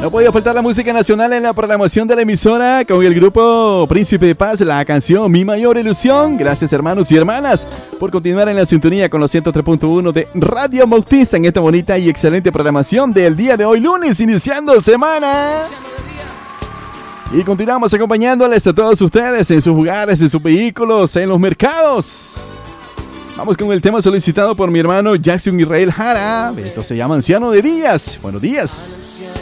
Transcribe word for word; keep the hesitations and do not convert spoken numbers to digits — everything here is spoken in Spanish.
No podía faltar la música nacional en la programación de la emisora con el grupo Príncipe de Paz, la canción Mi Mayor Ilusión. Gracias, hermanos y hermanas, por continuar en la sintonía con los ciento tres punto uno de Radio Bautista en esta bonita y excelente programación del día de hoy, lunes, iniciando semana. Y continuamos acompañándoles a todos ustedes en sus hogares, en sus vehículos, en los mercados. Vamos con el tema solicitado por mi hermano Jackson Israel Jara. Esto se llama Anciano de Días. Buenos días.